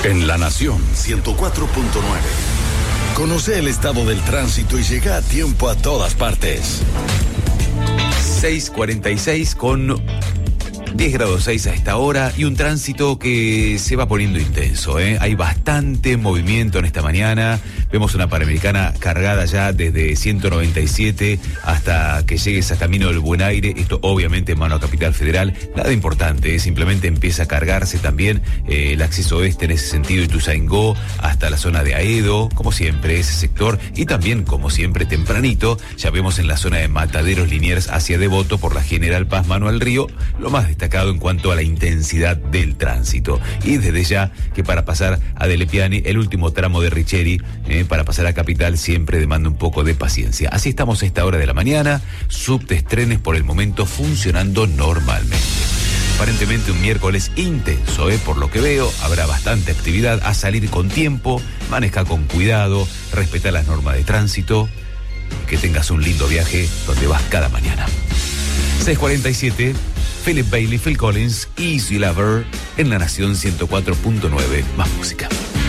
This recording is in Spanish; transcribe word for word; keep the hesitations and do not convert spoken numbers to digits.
En La Nación ciento cuatro punto nueve. Conoce el estado del tránsito y llega a tiempo a todas partes. seis cuarenta y seis con diez grados seis a esta hora y un tránsito que se va poniendo intenso, ¿eh? Hay bastante movimiento en esta mañana. Vemos una Panamericana cargada ya desde ciento noventa y siete hasta que llegues a Camino del Buen Aire. Esto obviamente en mano a Capital Federal. Nada importante, ¿eh? Simplemente empieza a cargarse también eh, el acceso oeste en ese sentido, Ituzaingó hasta la zona de Aedo, como siempre ese sector. Y también, como siempre, tempranito, ya vemos en la zona de Mataderos Liniers hacia Devoto por la General Paz Mano al Río, lo más destacado en cuanto a la intensidad del tránsito. Y desde ya que para pasar a Delle Piane, el último tramo de Richeri, eh, para pasar a Capital siempre demanda un poco de paciencia. Así estamos a esta hora de la mañana, subtes, trenes por el momento funcionando normalmente. Aparentemente un miércoles intenso, eh, por lo que veo, habrá bastante actividad, a salir con tiempo, maneja con cuidado, respeta las normas de tránsito, que tengas un lindo viaje donde vas cada mañana. seis cuarenta y siete, Philip Bailey, Phil Collins, Easy Lover, en La Nación ciento cuatro punto nueve, más música.